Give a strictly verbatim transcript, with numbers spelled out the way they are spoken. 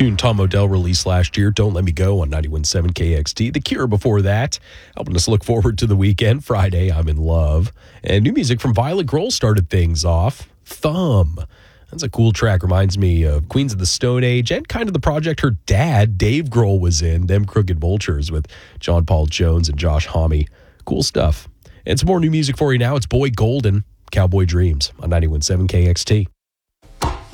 Tune Tom Odell released last year, Don't Let Me Go on ninety-one point seven K X T. The Cure before that, helping us look forward to the weekend. Friday, I'm in Love. And new music from Violet Grohl started things off. Thumb. That's a cool track. Reminds me of Queens of the Stone Age and kind of the project her dad, Dave Grohl, was in, Them Crooked Vultures, with John Paul Jones and Josh Homme. Cool stuff. And some more new music for you now. It's Boy Golden, Cowboy Dreams on ninety-one point seven K X T.